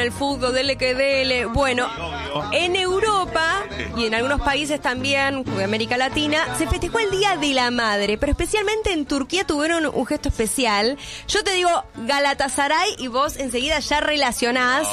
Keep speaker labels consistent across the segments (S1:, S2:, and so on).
S1: el fútbol, dele que dele. Bueno, en Europa y en algunos países también de América Latina se festejó el Día de la Madre, pero especialmente en Turquía tuvieron un gesto especial. Yo te digo Galatasaray y vos enseguida ya relacionás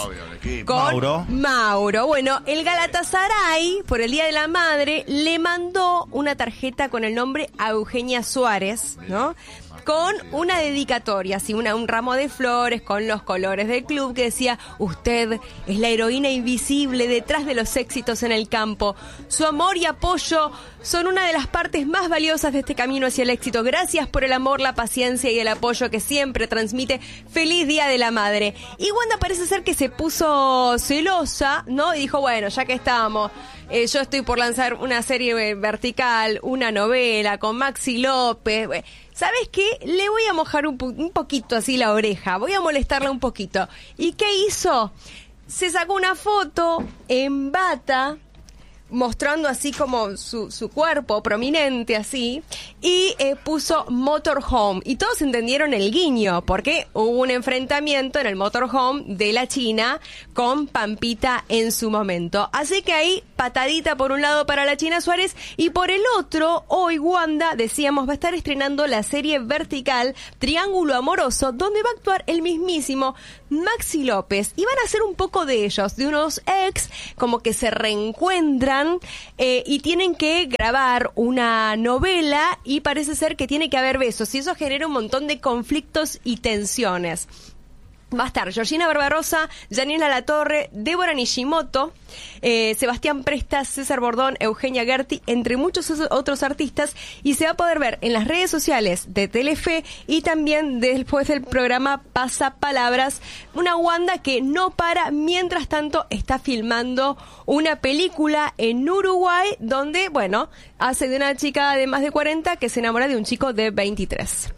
S1: con Mauro. Bueno, el Galatasaray por el Día de la Madre le mandó una tarjeta con el nombre a Eugenia Suárez, ¿no? Con una dedicatoria, así un ramo de flores con los colores del club que decía: usted es la heroína invisible detrás de los éxitos en el campo. Su amor y apoyo son una de las partes más valiosas de este camino hacia el éxito. Gracias por el amor, la paciencia y el apoyo que siempre transmite. Feliz Día de la Madre. Y Wanda parece ser que se puso celosa, ¿no? Y dijo, bueno, ya que estamos, yo estoy por lanzar una serie vertical, una novela con Maxi López. ¿Sabes qué? Le voy a mojar un poquito así la oreja, voy a molestarla un poquito. ¿Y qué hizo? Se sacó una foto en bata, mostrando así como su cuerpo prominente así, y puso Motorhome, y todos entendieron el guiño, porque hubo un enfrentamiento en el Motorhome de la China con Pampita en su momento. Así que ahí, patadita por un lado para la China Suárez, y por el otro, hoy Wanda, decíamos, va a estar estrenando la serie vertical Triángulo Amoroso, donde va a actuar el mismísimo Maxi López, y van a hacer un poco de ellos, de unos ex, como que se reencuentran, y tienen que grabar una novela y parece ser que tiene que haber besos y eso genera un montón de conflictos y tensiones. Va a estar Georgina Barbarosa, Janina Latorre, Débora Nishimoto, Sebastián Prestas, César Bordón, Eugenia Gerti, entre muchos otros artistas, y se va a poder ver en las redes sociales de Telefe y también después del programa Pasapalabras, una Wanda que no para, mientras tanto está filmando una película en Uruguay donde, bueno, hace de una chica de más de 40 que se enamora de un chico de 23.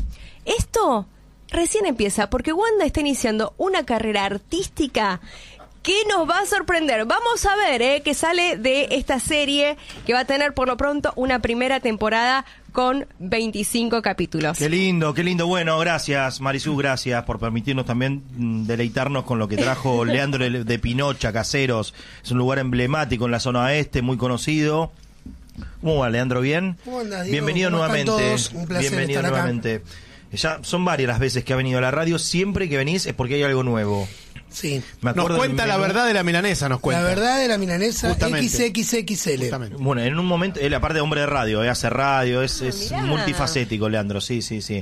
S1: Esto recién empieza, porque Wanda está iniciando una carrera artística que nos va a sorprender. Vamos a ver qué sale de esta serie, que va a tener por lo pronto una primera temporada con 25 capítulos.
S2: Qué lindo, qué lindo. Bueno, gracias, Marisú, gracias por permitirnos también deleitarnos con lo que trajo Leandro de Pinocha, Caseros. Es un lugar emblemático en la zona este, muy conocido. ¿Cómo va, Leandro? ¿Bien?
S3: ¿Cómo andás, Diego?
S2: Bienvenido
S3: ¿Cómo
S2: nuevamente.
S3: están todos? Un placer
S2: Bienvenido
S3: estar acá.
S2: nuevamente. Ya son varias las veces que ha venido a la radio. Siempre que venís es porque hay algo nuevo.
S3: Sí.
S2: Me acuerdo
S4: Nos cuenta la verdad de la milanesa, nos cuenta.
S3: La verdad de la milanesa
S4: Justamente.
S3: XXXL.
S4: Justamente.
S2: Bueno, en un momento, él aparte de hombre de radio, hace radio, es
S1: mirá.
S2: multifacético, Leandro, sí.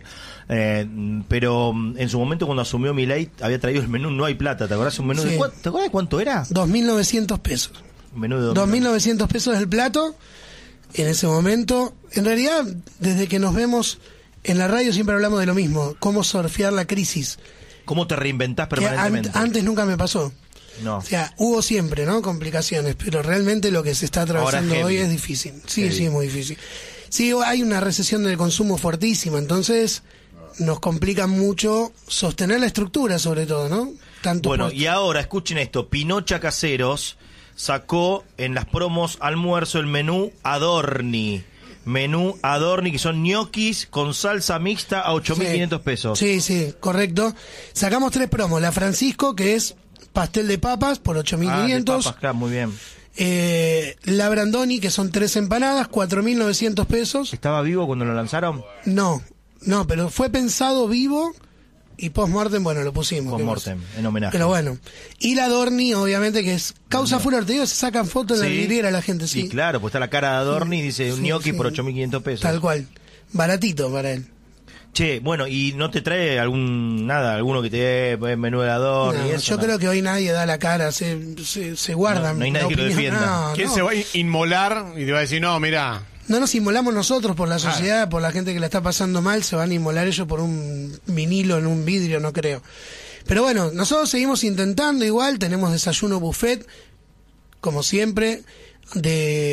S2: Pero en su momento cuando asumió Milei había traído el menú No hay plata, ¿te acordás? Un menú
S3: Sí.
S2: ¿te acordás de cuánto era?
S3: 2.900 pesos.
S2: Un menú de
S3: 2.900 pesos el plato. En ese momento, en realidad, desde que nos vemos en la radio siempre hablamos de lo mismo, cómo surfear la crisis.
S2: ¿Cómo te reinventás
S3: Que
S2: permanentemente?
S3: antes nunca me pasó.
S2: No.
S3: O sea, hubo siempre, ¿no? Complicaciones, pero realmente lo que se está atravesando
S2: Ahora es
S3: hoy
S2: heavy.
S3: es difícil. Sí,
S2: Heavy.
S3: sí, muy difícil. Sí, hay una recesión del consumo fuertísima, entonces nos complica mucho sostener la estructura, sobre todo, ¿no? Tanto
S2: Bueno,
S3: puestos.
S2: y ahora escuchen esto, Pinocha Caseros sacó en las promos almuerzo el menú Adorni, que son ñoquis con salsa mixta a 8.500 pesos.
S3: Sí, sí, correcto. Sacamos 3 promos. La Francisco, que es pastel de papas por 8.500.
S2: De papas, claro, muy bien.
S3: La Brandoni, que son 3 empanadas, 4.900 pesos.
S2: ¿Estaba vivo cuando lo lanzaron?
S3: No, pero fue pensado vivo y post-mortem, bueno, lo pusimos.
S2: Con
S3: ¿qué
S2: Mortem,
S3: más?
S2: en homenaje.
S3: Pero bueno. Y la Dorni, obviamente, que es causa furor. Te digo, se sacan fotos en la vidriera la gente, sí.
S2: Sí, claro, pues está la cara de Adorni y dice un
S3: Sí,
S2: gnocchi
S3: sí.
S2: por 8.500 pesos.
S3: Tal cual. Baratito para él.
S2: Che, bueno, ¿y no te trae alguno que te dé menú de Adorni
S3: No,
S2: y eso?
S3: yo
S2: no?
S3: creo que hoy nadie da la cara, se guardan.
S2: No hay
S3: la
S2: nadie que lo
S3: opinión.
S2: defienda.
S4: ¿Quién
S3: no.
S4: se va a inmolar y te va a decir, no, mira,
S3: No nos inmolamos nosotros por la sociedad, por la gente que la está pasando mal, se van a inmolar ellos por un vinilo en un vidrio, no creo. Pero bueno, nosotros seguimos intentando igual, tenemos desayuno buffet, como siempre,